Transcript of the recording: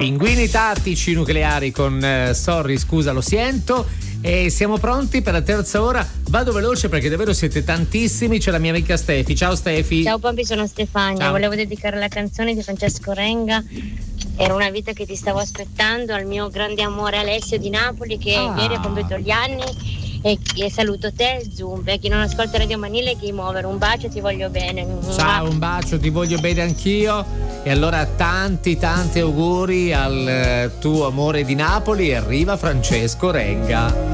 Pinguini tattici nucleari con Sorry, scusa, lo sento. E siamo pronti per la terza ora. Vado veloce perché davvero siete tantissimi. C'è la mia amica Stefi. Ciao Stefi. Ciao Pompi, sono Stefania. Ciao. Volevo dedicare la canzone di Francesco Renga, Era una vita che ti stavo aspettando, al mio grande amore Alessio di Napoli, che ieri ha compiuto gli anni, e saluto te, Zoom, per chi non ascolta Radio Manile, Game Over. Un bacio, ti voglio bene. Ciao, un bacio, ti voglio bene anch'io. E allora tanti auguri al tuo amore di Napoli. Arriva Francesco Renga.